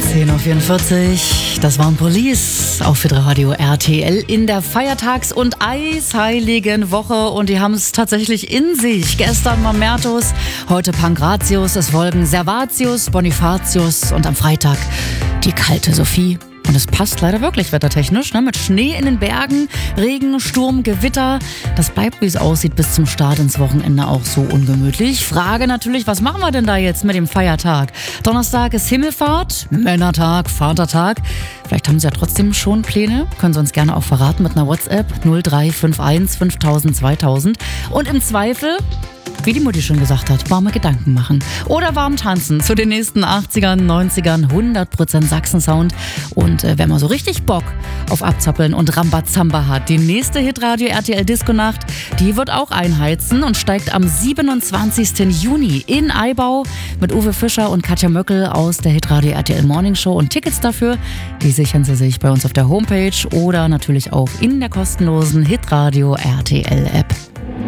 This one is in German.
10:44 Uhr, das waren Police auf Hitradio RTL in der Feiertags- und eisheiligen Woche und die haben es tatsächlich in sich. Gestern Mamertus, heute Pankratius, es folgen Servatius, Bonifatius und am Freitag die kalte Sophie. Und es passt leider wirklich wettertechnisch, ne? Mit Schnee in den Bergen, Regen, Sturm, Gewitter. Das bleibt, wie es aussieht, bis zum Start ins Wochenende auch so ungemütlich. Frage natürlich, was machen wir denn da jetzt mit dem Feiertag? Donnerstag ist Himmelfahrt, Männertag, Vatertag. Vielleicht haben Sie ja trotzdem schon Pläne. Können Sie uns gerne auch verraten mit einer WhatsApp 0351 5000 2000. Und im Zweifel, wie die Mutti schon gesagt hat, warme Gedanken machen. Oder warm tanzen zu den nächsten 80ern, 90ern, 100% Sachsen-Sound. Und wenn man so richtig Bock auf Abzappeln und Rambazamba hat, die nächste Hitradio RTL Disco-Nacht, die wird auch einheizen und steigt am 27. Juni in Aibau mit Uwe Fischer und Katja Möckel aus der Hitradio RTL Morning Show. Und Tickets dafür, die sichern Sie sich bei uns auf der Homepage oder natürlich auch in der kostenlosen Hitradio RTL App.